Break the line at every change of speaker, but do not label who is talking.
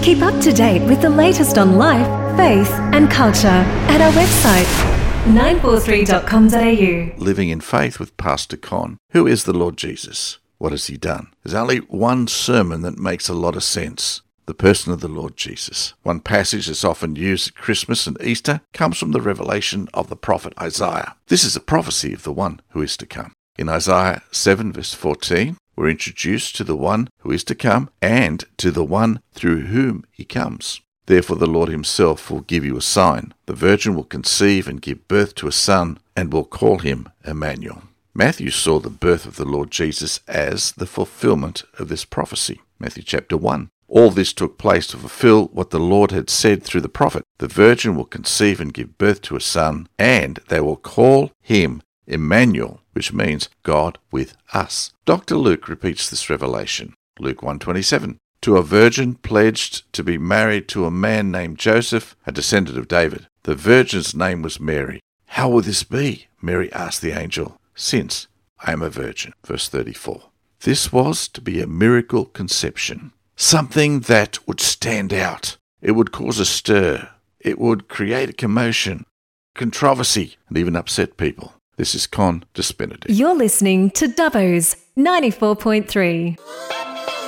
Keep up to date with the latest on life, faith and culture at our website 943.com.au.
Living in Faith with Pastor Con. Who is the Lord Jesus? What has he done? There's only one sermon that makes a lot of sense. The person of the Lord Jesus. One passage that's often used at Christmas and Easter comes from the revelation of the prophet Isaiah. This is a prophecy of the one who is to come. In Isaiah 7 verse 14, we're introduced to the one who is to come and to the one through whom he comes. Therefore the Lord himself will give you a sign. The virgin will conceive and give birth to a son and will call him Emmanuel. Matthew saw the birth of the Lord Jesus as the fulfillment of this prophecy. Matthew chapter 1. All this took place to fulfill what the Lord had said through the prophet. The virgin will conceive and give birth to a son, and they will call him Emmanuel, which means God with us. Dr. Luke repeats this revelation. Luke 1:27. To a virgin pledged to be married to a man named Joseph, a descendant of David. The virgin's name was Mary. How will this be? Mary asked the angel, since I am a virgin. Verse 34. This was to be a miracle conception. Something that would stand out. It would cause a stir. It would create a commotion, controversy, and even upset people. This is Con Despinity.
You're listening to Dubbo's 94.3.